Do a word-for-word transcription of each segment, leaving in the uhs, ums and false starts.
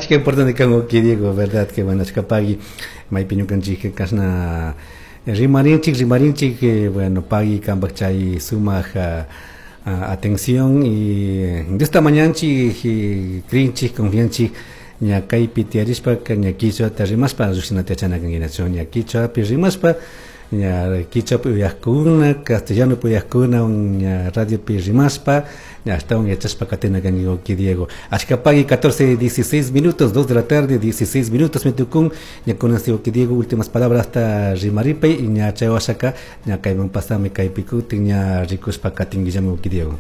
Achka importante que aquí digo, verdad, que bueno, escapagi, mai piñu canchi que casna rimarinchik, rimarinchik, que bueno, pagi cambachay suma uh, atención y de esta mañana chi crinchi confianchi nya kai pitiarispa nya kicho tarimaspa rusina techana ganginación nya kicho pirimaspa nya kicho puyakuna castellano puyakuna nya radio pirimaspa nya hasta un echaspa catena gangigo ki Diego ashkapagi catorce dieciséis minutos dos de la tarde dieciséis minutos metukun nya conocido ki Diego últimas palabras hasta rimaripe y nya chawasaka nya kaiman pasame kai piku nya rikuspa katingijamo ki Diego.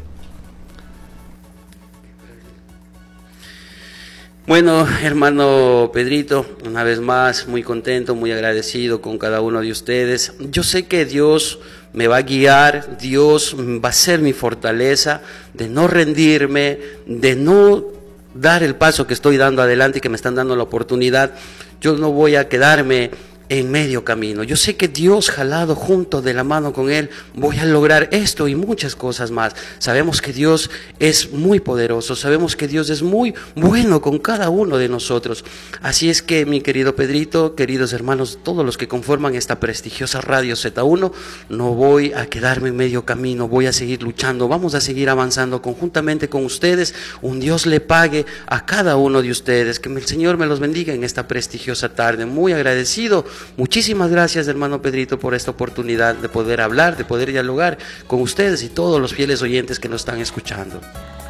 Bueno, hermano Pedrito, una vez más muy contento, muy agradecido con cada uno de ustedes. Yo sé que Dios me va a guiar, Dios va a ser mi fortaleza de no rendirme, de no dar el paso que estoy dando adelante y que me están dando la oportunidad. Yo no voy a quedarme en medio camino. Yo sé que Dios, jalado junto de la mano con Él, voy a lograr esto y muchas cosas más. Sabemos que Dios es muy poderoso, sabemos que Dios es muy bueno con cada uno de nosotros. Así es que, mi querido Pedrito, queridos hermanos, todos los que conforman esta prestigiosa Radio Z uno, no voy a quedarme en medio camino, voy a seguir luchando, vamos a seguir avanzando conjuntamente con ustedes. Un Dios le pague a cada uno de ustedes, que el Señor me los bendiga en esta prestigiosa tarde. Muy agradecido. Muchísimas gracias, hermano Pedrito, por esta oportunidad de poder hablar, de poder dialogar con ustedes y todos los fieles oyentes que nos están escuchando.